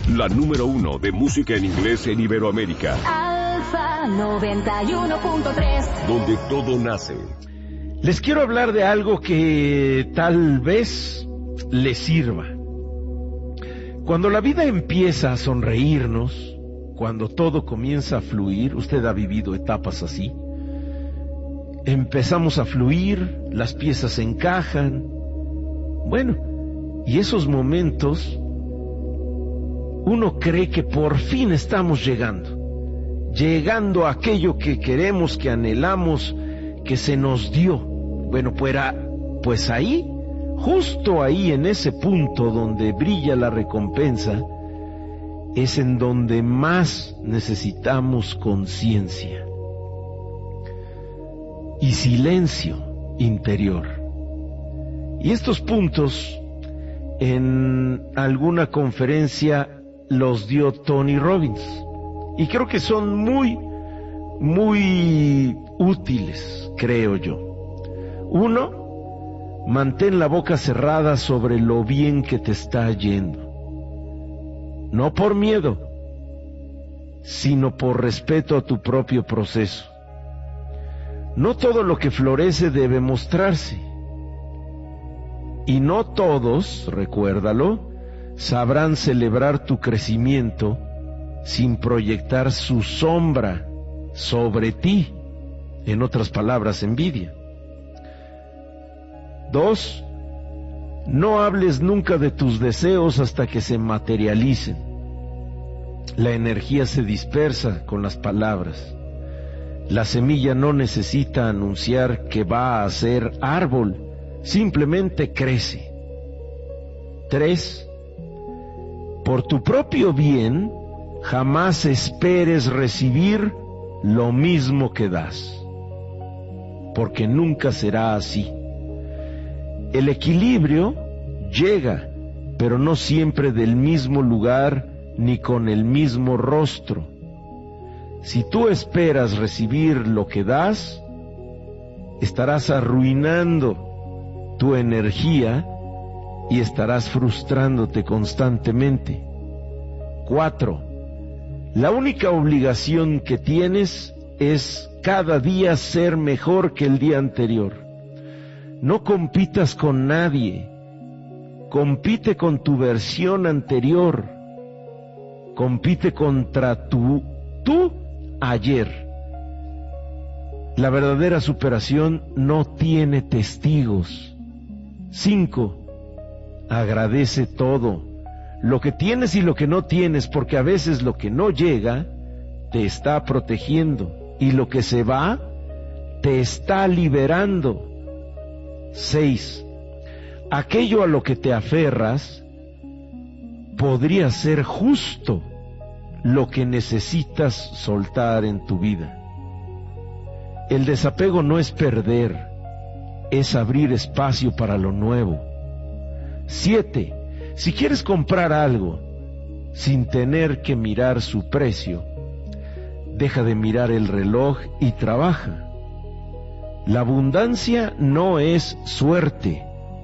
La número 1 de música en inglés en Iberoamérica. Alfa 91.3. Donde todo nace. Les quiero hablar de algo que tal vez les sirva. Cuando la vida empieza a sonreírnos, cuando todo comienza a fluir, usted ha vivido etapas así, empezamos a fluir, las piezas encajan, bueno, y esos momentos uno cree que por fin estamos llegando a aquello que queremos, que anhelamos, que se nos dio. Bueno, pues ahí, justo ahí en ese punto donde brilla la recompensa, es en donde más necesitamos conciencia y silencio interior. Y estos puntos en alguna conferencia los dio Tony Robbins y creo que son muy útiles, creo yo. 1, mantén la boca cerrada sobre lo bien que te está yendo. No por miedo, sino por respeto a tu propio proceso. No todo lo que florece debe mostrarse. Y no todos, recuérdalo, sabrán celebrar tu crecimiento sin proyectar su sombra sobre ti. En otras palabras, envidia. 2, no hables nunca de tus deseos hasta que se materialicen. La energía se dispersa con las palabras. La semilla no necesita anunciar que va a ser árbol, simplemente crece. 3, por tu propio bien, jamás esperes recibir lo mismo que das, porque nunca será así. El equilibrio llega, pero no siempre del mismo lugar ni con el mismo rostro. Si tú esperas recibir lo que das, estarás arruinando tu energía y estarás frustrándote constantemente. 4, la única obligación que tienes es cada día ser mejor que el día anterior. No compitas con nadie, compite con tu versión anterior, compite contra tú ayer. La verdadera superación no tiene testigos. 5, agradece todo, lo que tienes y lo que no tienes, porque a veces lo que no llega te está protegiendo y lo que se va te está liberando. 6, aquello a lo que te aferras podría ser justo lo que necesitas soltar en tu vida. El desapego no es perder, es abrir espacio para lo nuevo. 7, si quieres comprar algo sin tener que mirar su precio, deja de mirar el reloj y trabaja. La abundancia no es suerte,